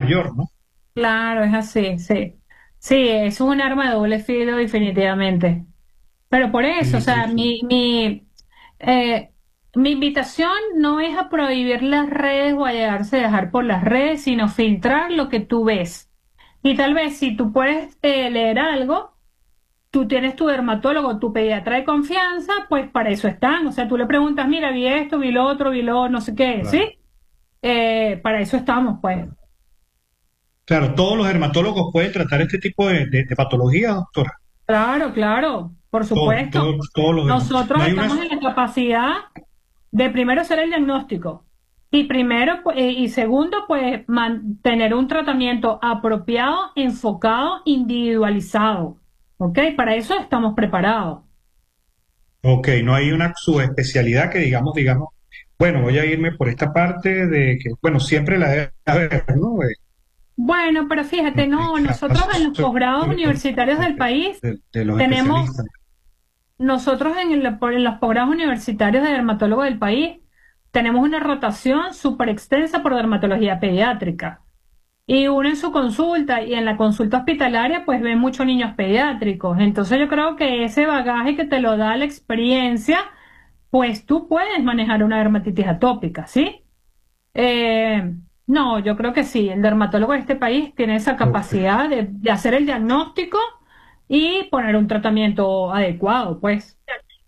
mayor, ¿no? Claro, es así, sí. Sí, es un arma de doble filo definitivamente. Pero por eso, o Sí, sí, sea, sí. eh, mi invitación no es a prohibir las redes o a llegarse a dejar por las redes, sino filtrar lo que tú ves. Y tal vez si tú puedes leer algo, tú tienes tu dermatólogo, tu pediatra de confianza, pues para eso están. O sea, tú le preguntas, mira, vi esto, vi lo otro, vi lo no sé qué, ¿sí? Claro. Para eso estamos, pues. Claro, todos los dermatólogos pueden tratar este tipo de patología, doctora. Claro, claro, por supuesto. Todos los dermatólogos. Nosotros No hay una. estamos en la capacidad de primero hacer el diagnóstico y primero y segundo pues mantener un tratamiento apropiado, enfocado, individualizado. ¿Ok? Para eso estamos preparados. Ok, no hay una subespecialidad que digamos, bueno, voy a irme por esta parte de que, bueno, siempre la debe haber, ¿no? Bueno, pero fíjate, En el no, nosotros en los caso posgrados universitarios del país de los tenemos, especialistas. nosotros en los posgrados universitarios de dermatólogo del país tenemos una rotación súper extensa por dermatología pediátrica. Y uno en su consulta y en la consulta hospitalaria, pues ve muchos niños pediátricos. Entonces yo creo que ese bagaje que te lo da la experiencia, pues tú puedes manejar una dermatitis atópica, ¿sí? Eh, no, yo creo que sí. El dermatólogo de este país tiene esa Ok. capacidad de hacer el diagnóstico y poner un tratamiento adecuado, pues.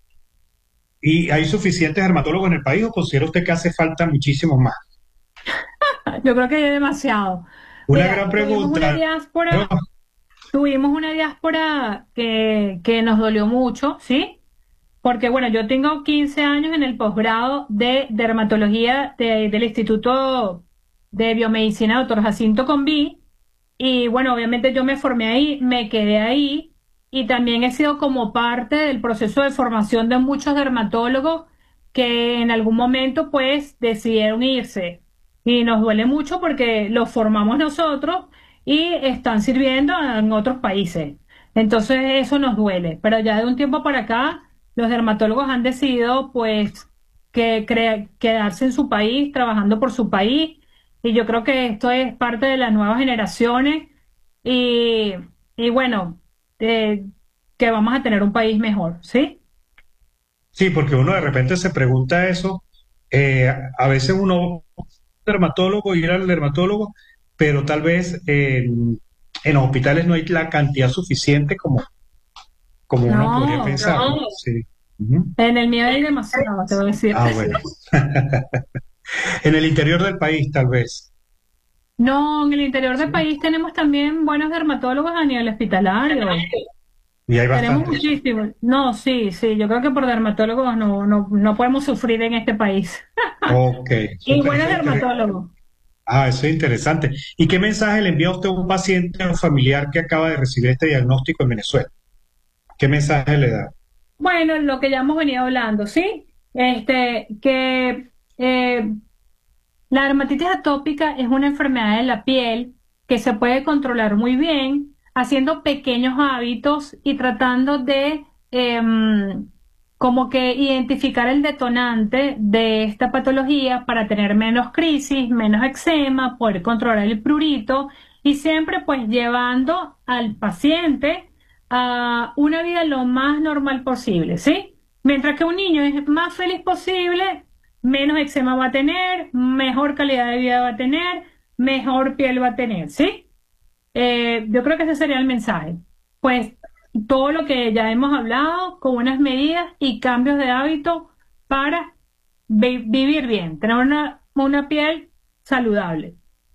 ¿Y hay suficientes dermatólogos en el país o considera usted que hace falta muchísimos más? Yo creo que hay demasiado. Una Mira, gran pregunta, ¿no? tuvimos una diáspora que nos dolió mucho, ¿sí? Porque bueno, yo tengo 15 años en el posgrado de dermatología del Instituto de Biomedicina Dr. Jacinto Conví. Y bueno, obviamente yo me formé ahí, me quedé ahí y también he sido como parte del proceso de formación de muchos dermatólogos que en algún momento pues decidieron irse. Y nos duele mucho porque los formamos nosotros y están sirviendo en otros países. Entonces eso nos duele. Pero ya de un tiempo para acá los dermatólogos han decidido pues quedarse en su país, trabajando por su país, y yo creo que esto es parte de las nuevas generaciones y, y bueno, eh, que vamos a tener un país mejor, ¿sí? Sí, porque uno de repente se pregunta eso. A veces uno dermatólogo y ir al dermatólogo, pero tal vez en los hospitales no hay la cantidad suficiente como uno podría No, pensar, ¿no? Sí. Ujú. en el mío hay demasiado, te voy a decir. Ah, bueno. En el interior del país, tal vez. No, en el interior del Sí. país tenemos también buenos dermatólogos a nivel hospitalario. Y hay Tenemos bastantes. muchísimos. No, sí, sí, yo creo que por dermatólogos no podemos sufrir en este país. Ok, Y buenos eso es dermatólogos. eso es interesante. ¿Y qué mensaje le envía usted a un paciente o un familiar que acaba de recibir este diagnóstico en Venezuela? ¿Qué mensaje le da? Bueno, lo que ya hemos venido hablando, ¿sí? Que la dermatitis atópica es una enfermedad de la piel que se puede controlar muy bien haciendo pequeños hábitos y tratando de como que identificar el detonante de esta patología para tener menos crisis, menos eczema, poder controlar el prurito y siempre pues llevando al paciente a una vida lo más normal posible, ¿sí? Mientras que un niño es más feliz posible, menos eczema va a tener, mejor calidad de vida va a tener, mejor piel va a tener, ¿sí? Yo creo que ese sería el mensaje. Pues todo lo que ya hemos hablado con unas medidas y cambios de hábito para vivir bien, tener una piel saludable.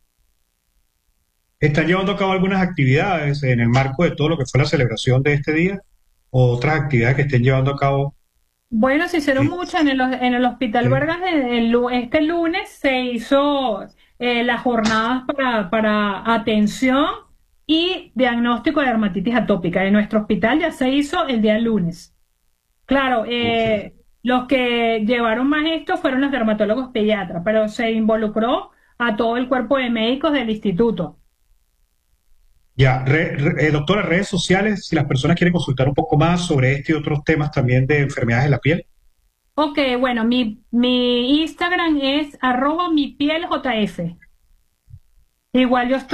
¿Están llevando a cabo algunas actividades en el marco de todo lo que fue la celebración de este día? ¿O otras actividades que estén llevando a cabo? Bueno, se hicieron eh, mucho en el Hospital sí. Vargas. Este lunes se hizo las jornadas para atención y diagnóstico de dermatitis atópica. En nuestro hospital ya se hizo el día lunes. Claro, Ok. los que llevaron más esto fueron los dermatólogos pediatras, pero se involucró a todo el cuerpo de médicos del instituto. Ya, doctora, redes sociales, si las personas quieren consultar un poco más sobre este y otros temas también de enfermedades de la piel. Ok, bueno, mi Instagram es @mipieljf. Igual yo estoy